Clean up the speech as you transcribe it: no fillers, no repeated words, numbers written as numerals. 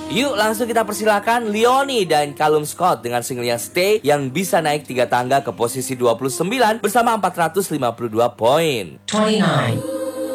Yuk langsung kita persilakan Leonie dan Callum Scott dengan singlenya Stay yang bisa naik 3 tangga ke posisi 29 bersama 452 poin. 29.